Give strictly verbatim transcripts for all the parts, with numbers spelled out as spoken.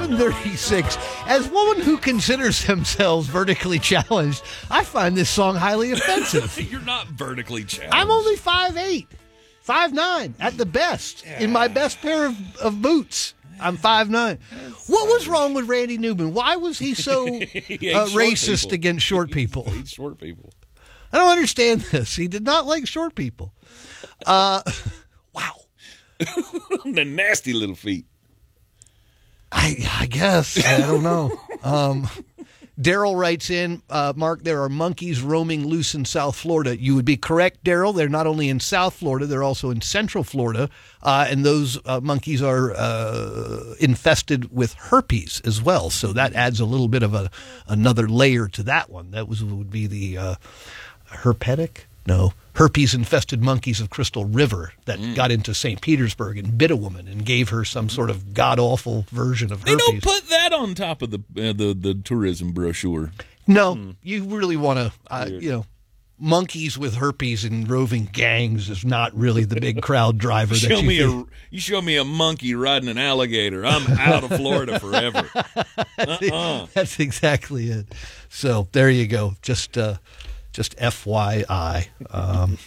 seven thirty-six. As one who considers themselves vertically challenged, I find this song highly offensive. You're not vertically challenged. I'm only five eight, five nine at the best. Yeah. In my best pair of, of boots, I'm five nine. What was wrong with Randy Newman? Why was he so he uh, racist people. against short people? He hates short people. I don't understand this. He did not like short people. Uh, wow. The nasty little feet. I, I guess. I don't know. Um, Daryl writes in, uh, Mark, there are monkeys roaming loose in South Florida. You would be correct, Daryl. They're not only in South Florida, they're also in Central Florida. Uh, and those uh, monkeys are uh, infested with herpes as well. So that adds a little bit of a another layer to that one. That was would be the uh, herpetic? No. Herpes-infested monkeys of Crystal River that mm. got into Saint Petersburg and bit a woman and gave her some sort of god-awful version of herpes. They don't put that on top of the uh, the, the tourism brochure. No, mm. you really want to, uh, you know, monkeys with herpes and roving gangs is not really the big crowd driver. show that you, me think. a, you show me a monkey riding an alligator, I'm out of Florida forever. Uh-uh. That's exactly it. So there you go. Just... Uh, Just F Y I. Um,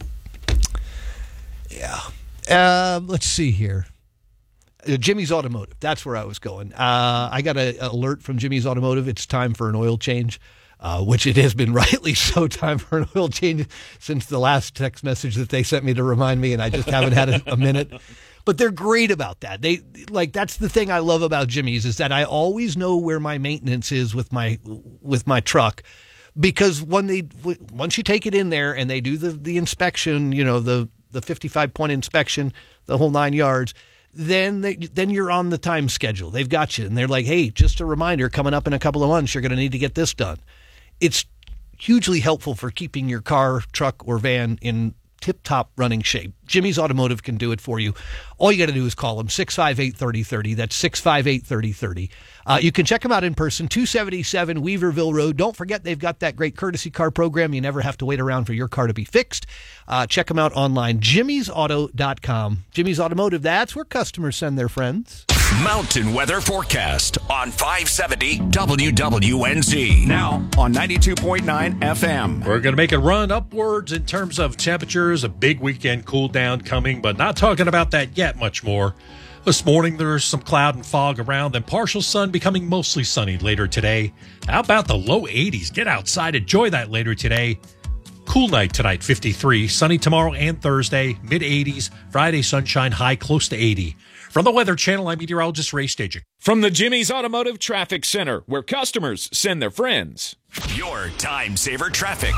yeah. Uh, let's see here. Uh, Jimmy's Automotive. That's where I was going. Uh, I got an alert from Jimmy's Automotive. It's time for an oil change, uh, which it has been rightly so time for an oil change since the last text message that they sent me to remind me, and I just haven't had a, a minute. But they're great about that. They like that's the thing I love about Jimmy's is that I always know where my maintenance is with my with my truck. Because when they once you take it in there and they do the, the inspection, you know, the, the fifty-five point inspection, the whole nine yards, then they, then you're on the time schedule. They've got you. And they're like, hey, just a reminder, coming up in a couple of months, you're going to need to get this done. It's hugely helpful for keeping your car, truck, or van in tip-top running shape. Jimmy's Automotive can do it for you. All you got to do is call them, six five eight, three oh three oh. That's six five eight, three oh three oh. Uh, you can check them out in person, two seventy-seven Weaverville Road. Don't forget, they've got that great courtesy car program. You never have to wait around for your car to be fixed. Uh, check them out online, jimmys auto dot com. Jimmy's Automotive, that's where customers send their friends. Mountain weather forecast on five seventy W W N Z. Now on ninety-two point nine F M. We're going to make a run upwards in terms of temperatures. A big weekend cool down coming, but not talking about that yet much more. This morning, there's some cloud and fog around, and partial sun becoming mostly sunny later today. How about the low eighties? Get outside, enjoy that later today. Cool night tonight, fifty-three. Sunny tomorrow and Thursday, mid eighties. Friday, sunshine, high close to eighty. From the Weather Channel, I'm meteorologist Ray Staging. From the Jimmy's Automotive Traffic Center, where customers send their friends. Your time saver traffic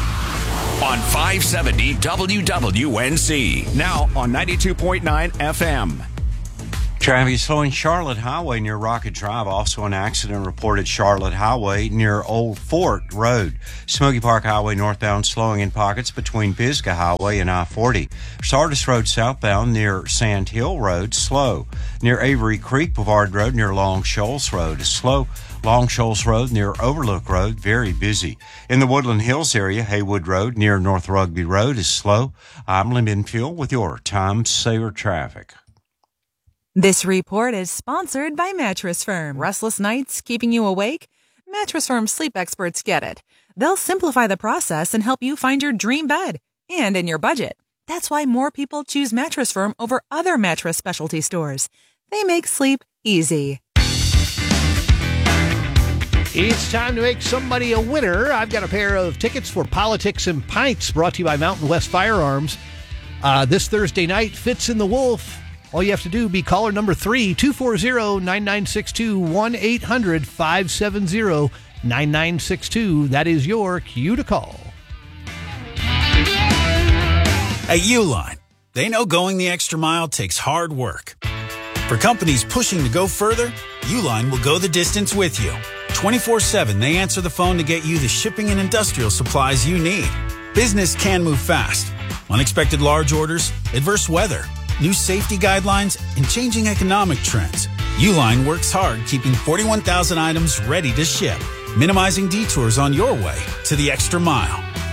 on five seventy W W N Z. Now on ninety-two point nine F M. Traffic is slowing Charlotte Highway near Rocket Drive. Also an accident reported Charlotte Highway near Old Fort Road. Smoky Park Highway northbound slowing in pockets between Pisgah Highway and I forty. Sardis Road southbound near Sand Hill Road, slow. Near Avery Creek Boulevard Road near Long Shoals Road, slow. Long Shoals Road near Overlook Road, very busy. In the Woodland Hills area, Haywood Road near North Rugby Road is slow. I'm Lim Infield with your time saver traffic. This report is sponsored by Mattress Firm. Restless nights keeping you awake? Mattress Firm sleep experts get it. They'll simplify the process and help you find your dream bed and in your budget. That's why more people choose Mattress Firm over other mattress specialty stores. They make sleep easy. It's time to make somebody a winner. I've got a pair of tickets for Politics and Pints brought to you by Mountain West Firearms. Uh, this Thursday night, Fitz and the Wolf. All you have to do, be caller number three, two four zero, nine nine six two, one eight hundred, five seven zero, nine nine six two. That is your cue to call. At Uline, they know going the extra mile takes hard work. For companies pushing to go further, Uline will go the distance with you. twenty-four seven, they answer the phone to get you the shipping and industrial supplies you need. Business can move fast. Unexpected large orders, adverse weather, new safety guidelines, and changing economic trends. Uline works hard keeping forty-one thousand items ready to ship, minimizing detours on your way to the extra mile.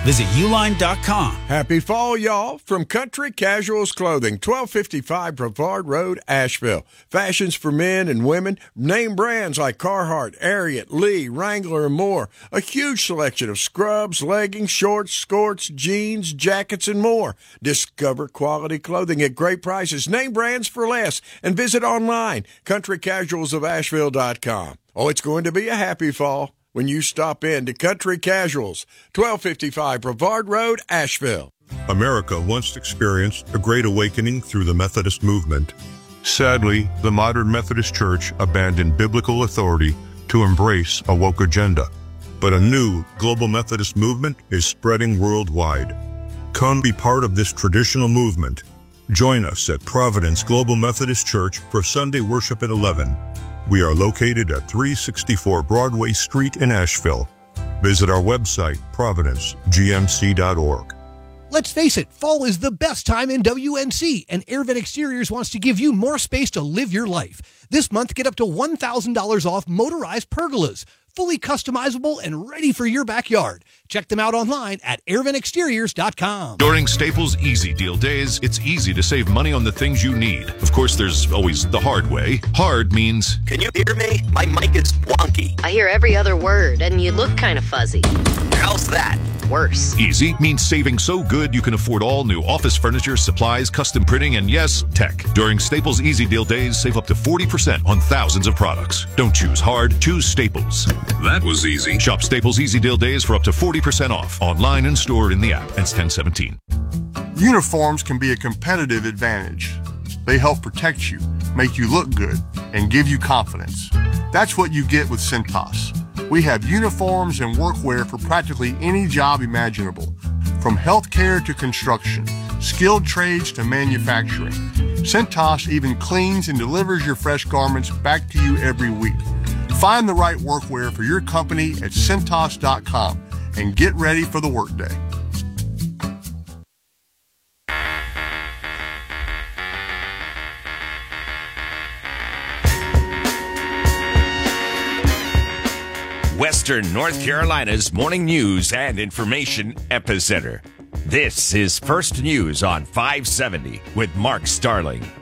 Visit uline dot com. Happy fall, y'all, from Country Casuals Clothing, twelve fifty-five Brevard Road, Asheville. Fashions for men and women, name brands like Carhartt, Ariat, Lee, Wrangler, and more. A huge selection of scrubs, leggings, shorts, skirts, jeans, jackets, and more. Discover quality clothing at great prices, name brands for less, and visit online, country casuals of asheville dot com. Oh, it's going to be a happy fall when you stop in to Country Casuals, twelve fifty-five Brevard Road, Asheville. America once experienced a great awakening through the Methodist movement. Sadly, the modern Methodist Church abandoned biblical authority to embrace a woke agenda. But a new global Methodist movement is spreading worldwide. Come be part of this traditional movement. Join us at Providence Global Methodist Church for Sunday worship at eleven. We are located at three sixty-four Broadway Street in Asheville. Visit our website, providence g m c dot org. Let's face it, fall is the best time in W N C, and AirVent Exteriors wants to give you more space to live your life. This month, get up to one thousand dollars off motorized pergolas, fully customizable and ready for your backyard. Check them out online at air vent exteriors dot com. During Staples Easy Deal Days, it's easy to save money on the things you need. Of course, there's always the hard way. Hard means... Can you hear me? My mic is wonky. I hear every other word, and you look kind of fuzzy. How's that? Worse. Easy means saving so good you can afford all new office furniture, supplies, custom printing, and yes, tech. During Staples Easy Deal Days, save up to forty percent on thousands of products. Don't choose hard, choose Staples. That was easy. Shop Staples Easy Deal Days for up to forty percent off. Online and stored in the app. Ends ten seventeen. Uniforms can be a competitive advantage. They help protect you, make you look good, and give you confidence. That's what you get with Cintas. We have uniforms and workwear for practically any job imaginable, from healthcare to construction, skilled trades to manufacturing. Cintas even cleans and delivers your fresh garments back to you every week. Find the right workwear for your company at cintas dot com and get ready for the workday. Western North Carolina's morning news and information epicenter. This is First News on five seventy with Mark Starling.